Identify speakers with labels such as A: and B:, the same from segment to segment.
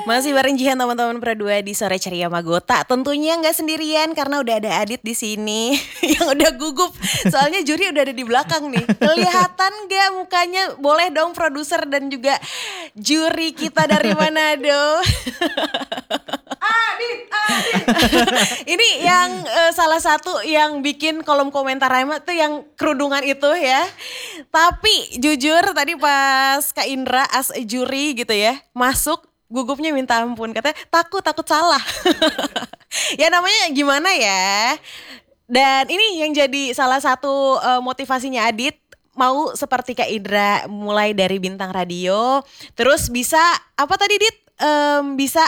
A: Masih bareng Jihan teman-teman berdua di Sore Ceria Magota. Tentunya nggak sendirian karena udah ada Adit di sini yang udah gugup. Soalnya juri udah ada di belakang nih. Kelihatan nggak mukanya? Boleh dong produser dan juga juri kita dari Manado. Adit. Ini yang salah satu yang bikin kolom komentar Rema tuh yang kerudungan itu ya. Tapi jujur tadi pas Kak Indra as a juri gitu ya masuk, gugupnya minta ampun, katanya takut salah. Ya namanya gimana ya. Dan ini yang jadi salah satu motivasinya Adit, mau seperti Kak Indra, mulai dari bintang radio, terus bisa apa tadi Dit? Bisa,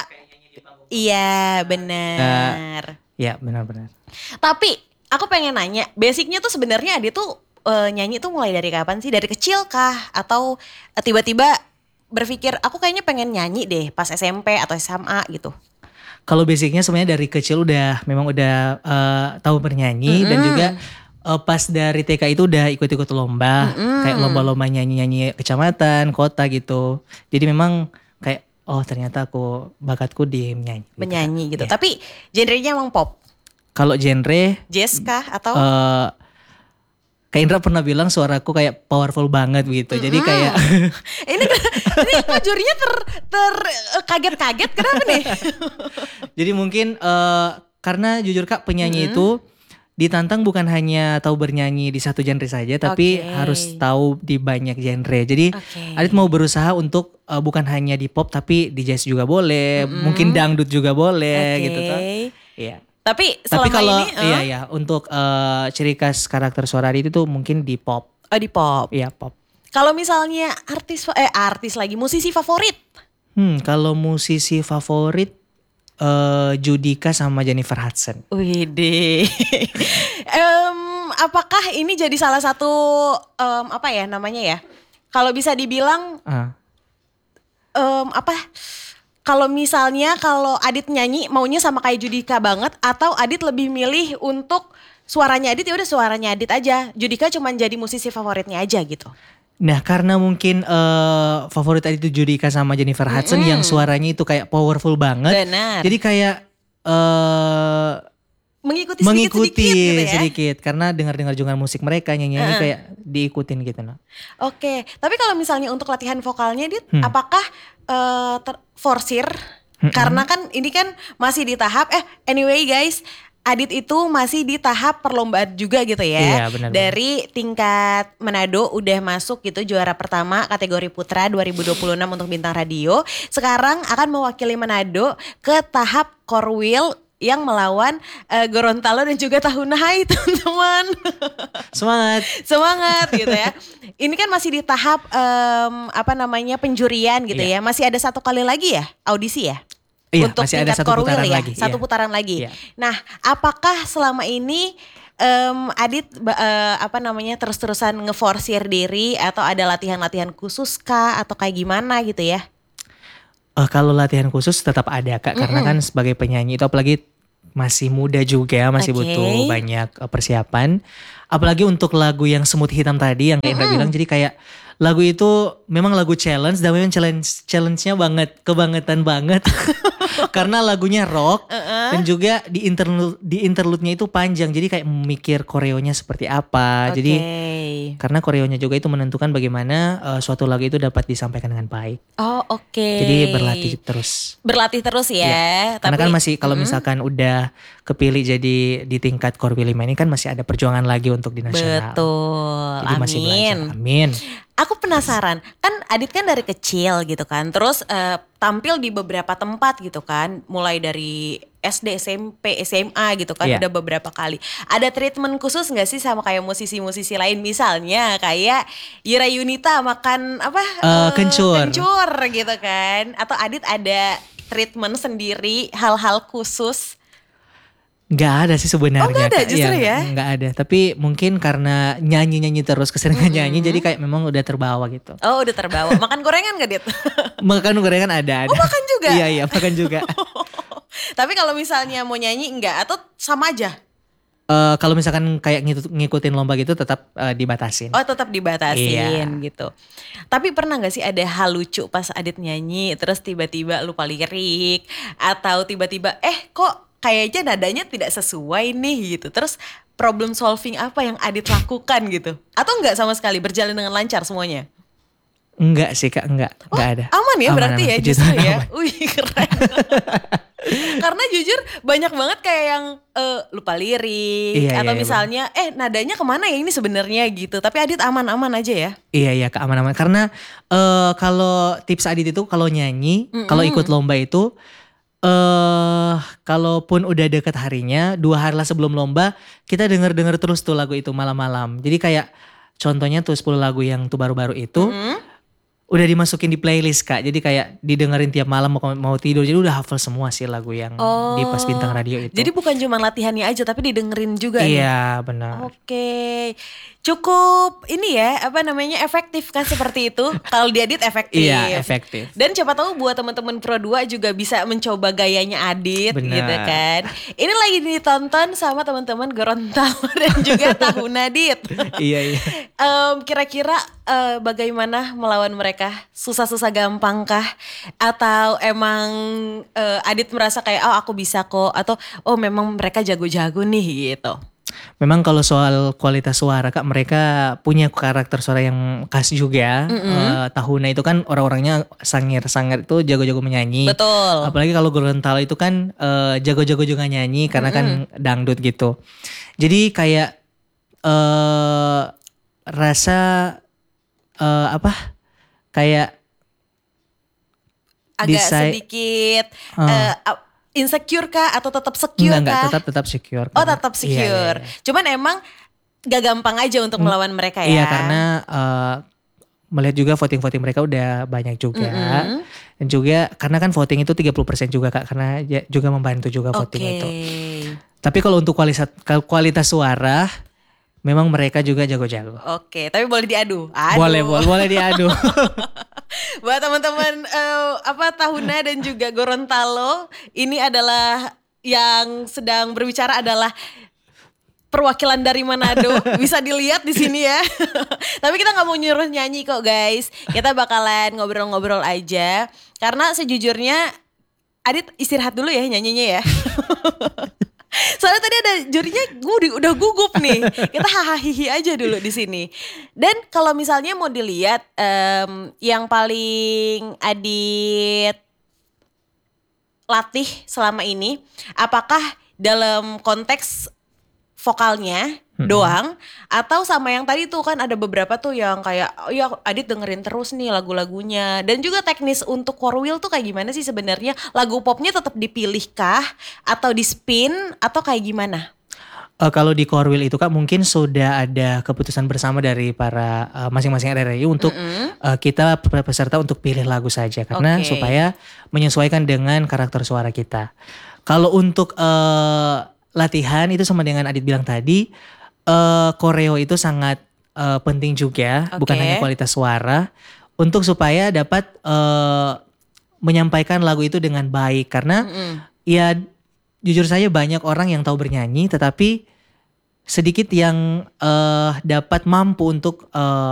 A: iya benar.
B: Ya benar-benar.
A: Tapi aku pengen nanya, basicnya tuh sebenarnya Adit tuh nyanyi tuh mulai dari kapan sih? Dari kecil kah? Atau tiba-tiba berpikir aku kayaknya pengen nyanyi deh pas SMP atau SMA gitu?
B: Kalau basicnya sebenarnya dari kecil memang udah tahu bernyanyi dan juga pas dari TK itu udah ikut-ikut lomba, kayak lomba-lomba nyanyi-nyanyi kecamatan, kota gitu. Jadi memang kayak ternyata bakatku di menyanyi.
A: Menyanyi gitu.
B: Ya.
A: Tapi genrenya emang pop.
B: Kalau genre
A: Jazz kah atau
B: Kak Indra pernah bilang suaraku kayak powerful banget gitu. Jadi kayak
A: ini kok jurinya kaget-kaget kenapa nih?
B: Jadi mungkin karena jujur Kak, penyanyi itu ditantang bukan hanya tahu bernyanyi di satu genre saja, tapi harus tahu di banyak genre. Jadi Adit mau berusaha untuk bukan hanya di pop tapi di jazz juga boleh, mungkin dangdut juga boleh gitu toh. Iya.
A: Tapi
B: kalau
A: ini
B: iya untuk ciri khas karakter suara Adit itu mungkin di pop.
A: Oh di pop.
B: Iya pop.
A: Kalau misalnya artis lagi, musisi favorit?
B: Kalau musisi favorit Judika sama Jennifer Hudson.
A: Widih. Apakah ini jadi salah satu apa ya namanya ya? Kalau bisa dibilang kalau misalnya kalau Adit nyanyi maunya sama kayak Judika banget, atau Adit lebih milih untuk suaranya Adit, ya udah suaranya Adit aja. Judika cuman jadi musisi favoritnya aja gitu.
B: Nah karena mungkin favorit Adit itu Judika sama Jennifer Hudson yang suaranya itu kayak powerful banget.
A: Benar.
B: Jadi kayak mengikuti sedikit karena dengar juga musik mereka nyanyi kayak diikutin gitu nah.
A: Oke, tapi kalau misalnya untuk latihan vokalnya Dit, apakah forsir? Karena kan ini kan masih di tahap anyway guys, Adit itu masih di tahap perlombaan juga gitu ya.
B: Iya, benar.
A: Dari tingkat Manado udah masuk gitu juara pertama kategori putra 2026 untuk bintang radio. Sekarang akan mewakili Manado ke tahap Korwil yang melawan Gorontalo dan juga Tahunahai teman-teman. Semangat gitu ya. Ini kan masih di tahap penjurian gitu ya. Masih ada satu kali lagi ya audisi ya?
B: Iya,
A: untuk
B: masih ada satu putaran lagi.
A: Satu putaran lagi. Nah, apakah selama ini Adit terus-terusan ngeforsir diri atau ada latihan-latihan khusus kah atau kayak gimana gitu ya?
B: Kalau latihan khusus tetap ada Kak, karena kan sebagai penyanyi itu apalagi masih muda juga, masih butuh banyak persiapan. Apalagi untuk lagu yang Semut Hitam tadi yang Kak Indra bilang, jadi kayak lagu itu memang lagu challenge dan memang challenge-nya kebangetan banget. Karena lagunya rock dan juga di interlude-nya itu panjang, jadi kayak mikir koreonya seperti apa. Jadi karena koreonya juga itu menentukan bagaimana suatu lagu itu dapat disampaikan dengan baik. Jadi berlatih terus ya. Karena kan masih kalau misalkan udah kepilih jadi di tingkat Korwil 5 ini kan masih ada perjuangan lagi untuk di nasional.
A: Betul.
B: Jadi masih belajar. Amin.
A: Aku penasaran, kan Adit kan dari kecil gitu kan, terus tampil di beberapa tempat gitu kan, mulai dari SD, SMP, SMA gitu kan, udah beberapa kali. Ada treatment khusus gak sih sama kayak musisi-musisi lain, misalnya kayak Yura Yunita makan kencur gitu kan, atau Adit ada treatment sendiri, hal-hal khusus?
B: Gak ada sih sebenarnya.
A: Gak ada justru ya?
B: Gak ada, tapi mungkin karena nyanyi-nyanyi terus, keseringan nyanyi, jadi kayak memang udah terbawa gitu.
A: Oh udah terbawa, makan gorengan gak Dit?
B: Makan gorengan ada.
A: Oh makan juga?
B: Iya makan juga.
A: Tapi kalau misalnya mau nyanyi enggak, atau sama aja?
B: Kalau misalkan kayak ngikutin lomba gitu tetap dibatasin.
A: Oh tetap dibatasin
B: Iya.
A: gitu. Tapi pernah gak sih ada hal lucu pas Adit nyanyi terus tiba-tiba lupa lirik atau tiba-tiba kok kayaknya nadanya tidak sesuai nih gitu. Terus problem solving apa yang Adit lakukan gitu? Atau enggak sama sekali berjalan dengan lancar semuanya?
B: Enggak sih Kak, enggak ada.
A: Aman ya berarti
B: Aman,
A: ya
B: puji
A: justru
B: Tuhan,
A: ya.
B: aman.
A: Wih keren. Karena jujur banyak banget kayak yang lupa lirik
B: Iya,
A: atau
B: iya,
A: misalnya nadanya kemana ya ini sebenarnya gitu. Tapi Adit aman-aman aja ya.
B: Iya Kak, aman-aman. Karena kalau tips Adit itu kalau nyanyi, kalau ikut lomba itu kalaupun udah deket harinya, 2 hari lah sebelum lomba, kita denger terus tuh lagu itu malam-malam. Jadi kayak contohnya tuh 10 lagu yang tuh baru-baru itu udah dimasukin di playlist Kak. Jadi kayak didengerin tiap malam mau tidur. Jadi udah hafal semua sih lagu yang di Pas Bintang Radio itu.
A: Jadi bukan cuma latihannya aja tapi didengerin juga nih.
B: Iya benar.
A: Oke. Cukup ini ya, apa namanya, efektif kan seperti itu. Kalau diedit efektif.
B: Iya efektif.
A: Dan siapa tahu buat teman-teman Pro 2 juga bisa mencoba gayanya Adit
B: Benar.
A: gitu kan. Ini lagi ditonton sama teman-teman Gorontalo dan juga Tahuna Dit.
B: Iya.
A: Kira-kira bagaimana melawan mereka? Susah-susah gampang kah? Atau emang Adit merasa kayak aku bisa kok, atau memang mereka jago-jago nih gitu.
B: Memang kalau soal kualitas suara Kak, mereka punya karakter suara yang khas juga. Tahuna itu kan orang-orangnya sangir-sangir itu jago-jago menyanyi.
A: Betul.
B: Apalagi kalau Gorontalo itu kan jago-jago juga nyanyi karena kan dangdut gitu. Jadi kayak rasa kayak
A: Agak sedikit insecure kah atau tetap secure
B: enggak,
A: kah?
B: tetap secure.
A: Oh tetap secure.
B: Iya.
A: Cuman emang gak gampang aja untuk melawan mereka ya.
B: Iya karena melihat juga voting mereka udah banyak juga. Dan juga karena kan voting itu 30% juga Kak, karena juga membantu juga voting itu. Tapi kalau untuk kualitas suara memang mereka juga jago-jago.
A: Oke, tapi boleh diadu.
B: Boleh diadu.
A: Buat teman-teman Tahuna dan juga Gorontalo, ini adalah yang sedang berbicara adalah perwakilan dari Manado. Bisa dilihat di sini ya. Tapi kita nggak mau nyuruh nyanyi kok guys. Kita bakalan ngobrol-ngobrol aja. Karena sejujurnya Adit istirahat dulu ya nyanyinya ya. Soalnya tadi ada jurinya udah gugup nih. Kita hahaha aja dulu di sini. Dan kalau misalnya mau dilihat yang paling Adit latih selama ini, apakah dalam konteks vokalnya doang atau sama yang tadi tuh kan ada beberapa tuh yang kayak ya Adit dengerin terus nih lagu-lagunya, dan juga teknis untuk core wheel tuh kayak gimana sih sebenarnya, lagu popnya tetap dipilihkah atau di spin atau kayak gimana?
B: Kalau di core wheel itu Kak mungkin sudah ada keputusan bersama dari para masing-masing RRI untuk kita peserta untuk pilih lagu saja karena supaya menyesuaikan dengan karakter suara kita. Kalau untuk latihan itu sama dengan Adit bilang tadi, koreo itu sangat penting juga, bukan hanya kualitas suara, untuk supaya dapat menyampaikan lagu itu dengan baik. Karena ya jujur saja banyak orang yang tahu bernyanyi tetapi sedikit yang dapat mampu untuk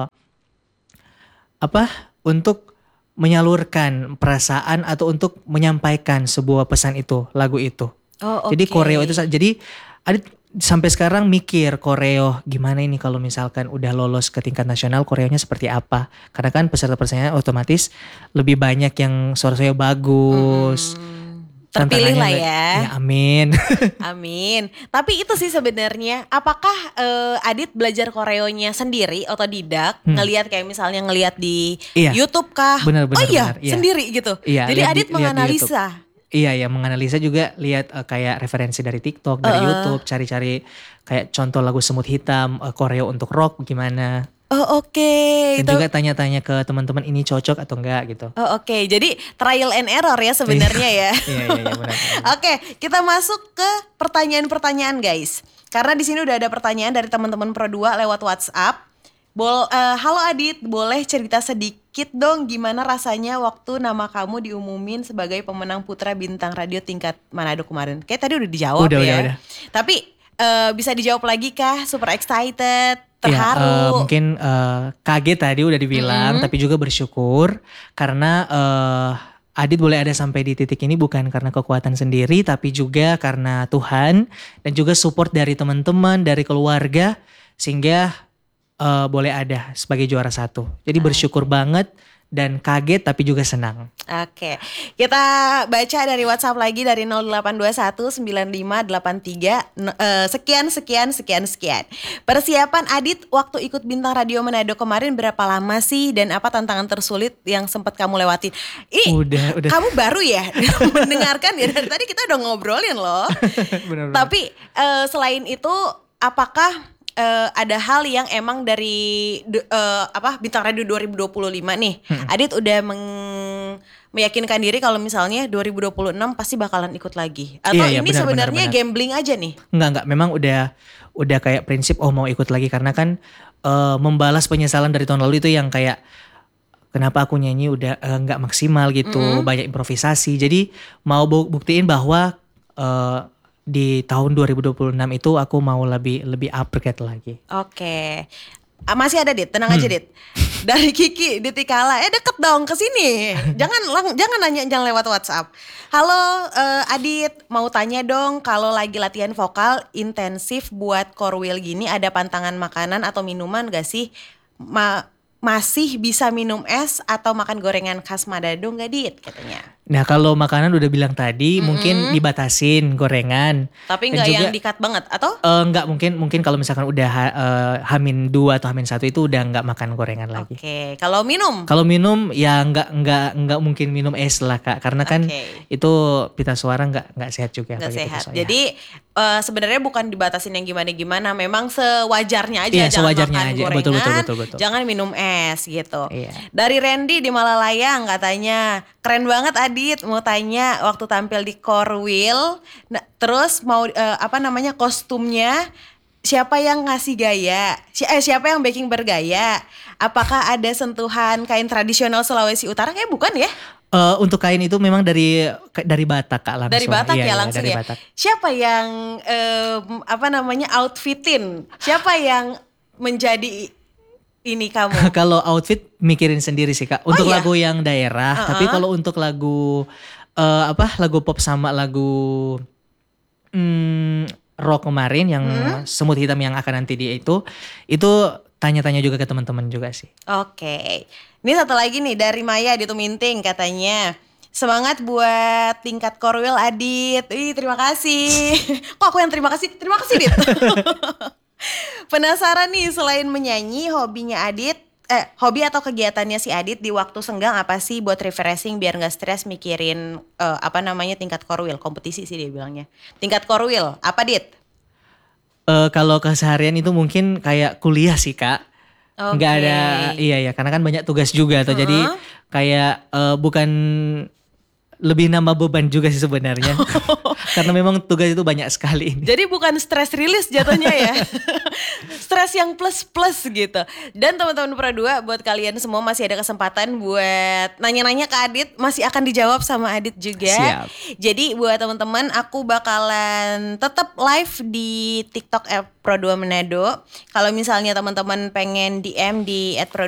B: untuk menyalurkan perasaan atau untuk menyampaikan sebuah pesan itu, lagu itu. Jadi koreo itu, jadi Adit sampai sekarang mikir koreo gimana ini kalau misalkan udah lolos ke tingkat nasional, koreonya seperti apa. Karena kan peserta-pesertanya otomatis lebih banyak yang suara-suaranya bagus.
A: Terpilih lah ya.
B: Ya amin.
A: Amin. Tapi itu sih sebenarnya, apakah Adit belajar koreonya sendiri otodidak, ngelihat kayak misalnya ngelihat di YouTube kah?
B: Benar,
A: sendiri gitu.
B: Iya,
A: jadi Adit menganalisa.
B: Iya, menganalisa juga, lihat kayak referensi dari TikTok, dari YouTube, cari-cari kayak contoh lagu Semut Hitam, koreo untuk rock gimana. Dan juga tanya-tanya ke teman-teman ini cocok atau enggak gitu.
A: Jadi trial and error ya sebenarnya ya.
B: Iya benar.
A: Kita masuk ke pertanyaan-pertanyaan guys. Karena di sini udah ada pertanyaan dari teman-teman Pro 2 lewat WhatsApp. Halo Adit, boleh cerita sedikit dong gimana rasanya waktu nama kamu diumumin sebagai pemenang Putra Bintang Radio tingkat Manado kemarin? Kayak tadi udah dijawab ya. Udah. Tapi Bisa dijawab lagi kah? Super excited,
B: Ya,
A: terharu.
B: mungkin kaget tadi udah dibilang, tapi juga bersyukur karena Adit boleh ada sampai di titik ini bukan karena kekuatan sendiri, tapi juga karena Tuhan dan juga support dari teman-teman, dari keluarga, sehingga boleh ada sebagai juara 1. Jadi bersyukur banget dan kaget tapi juga senang.
A: Oke, kita baca dari WhatsApp lagi dari 0821 9583 sekian. Persiapan Adit waktu ikut Bintang Radio Manado kemarin berapa lama sih dan apa tantangan tersulit yang sempat kamu lewatin?
B: Udah.
A: Kamu baru ya mendengarkan ya, dari tadi kita udah ngobrolin loh.
B: Benar-benar.
A: Tapi selain itu apakah ada hal yang emang dari Bintang Radio 2025 nih, Adit udah meyakinkan diri kalau misalnya 2026 pasti bakalan ikut lagi, atau
B: Iya,
A: ini
B: benar,
A: sebenarnya
B: benar.
A: gambling aja nih?
B: Enggak, memang udah kayak prinsip mau ikut lagi karena kan membalas penyesalan dari tahun lalu itu yang kayak kenapa aku nyanyi udah nggak maksimal gitu, banyak improvisasi. Jadi mau buktiin bahwa di tahun 2026 itu aku mau lebih upgrade lagi.
A: Oke. Masih ada Dit, tenang aja Dit. Dari Kiki di Tikala, deket dong ke sini. Jangan nanya jangan lewat WhatsApp. Halo Adit, mau tanya dong kalau lagi latihan vokal intensif buat chorwheel gini ada pantangan makanan atau minuman gak sih? Masih bisa minum es atau makan gorengan khas Manado gak Dit katanya?
B: Nah kalau makanan udah bilang tadi mungkin dibatasin gorengan.
A: Tapi
B: Dan
A: nggak
B: juga,
A: yang di-cut banget atau?
B: Enggak, mungkin kalau misalkan udah H-2 atau H-1 itu udah enggak makan gorengan lagi.
A: Oke, kalau minum?
B: Kalau minum ya enggak mungkin minum es lah Kak, karena kan itu pita suara enggak sehat juga.
A: Nggak
B: bagi
A: sehat.
B: pita suara.
A: Jadi sebenarnya bukan dibatasin yang gimana-gimana, memang sewajarnya aja.
B: Iya,
A: Jangan
B: sewajarnya
A: makan
B: aja.
A: gorengan,
B: Betul.
A: jangan minum es gitu.
B: Iya.
A: Dari Randy di Malalayang katanya, keren banget Adit, mau tanya waktu tampil di chorwheel, terus mau kostumnya siapa yang ngasih gaya? Siapa yang backing bergaya? Apakah ada sentuhan kain tradisional Sulawesi Utara? Kayak bukan ya?
B: Untuk kain itu memang dari Batak Kak langsung.
A: Dari Batak
B: Iya,
A: langsung
B: dari
A: ya.
B: Batak.
A: Siapa yang outfitin? Siapa yang menjadi ini kamu?
B: Kalau outfit mikirin sendiri sih Kak. Untuk
A: iya?
B: lagu yang daerah, tapi kalau untuk lagu lagu pop sama lagu rock kemarin yang Semut Hitam yang akan nanti itu tanya-tanya juga ke teman-teman juga sih.
A: Oke. Ini satu lagi nih dari Maya di Tuminting katanya. Semangat buat tingkat chorwheel Adit. Terima kasih. Kok aku yang terima kasih? Terima kasih Dit. Penasaran nih, selain menyanyi, hobi atau kegiatannya si Adit di waktu senggang apa sih buat refreshing biar nggak stres mikirin tingkat chorwheel, kompetisi sih dia bilangnya. Tingkat chorwheel, apa Dit?
B: Kalau keseharian itu mungkin kayak kuliah sih Kak. Nggak ada, iya karena kan banyak tugas juga tuh. Jadi kayak bukan lebih nambah beban juga sih sebenarnya. Karena memang tugas itu banyak sekali.
A: Jadi bukan stress release jatuhnya ya. Stres yang plus-plus gitu. Dan teman-teman Pro 2, buat kalian semua masih ada kesempatan buat nanya-nanya ke Adit. Masih akan dijawab sama Adit juga.
B: Siap.
A: Jadi buat teman-teman, aku bakalan tetap live di TikTok Pro 2 Manado. Kalau misalnya teman-teman pengen DM di @pro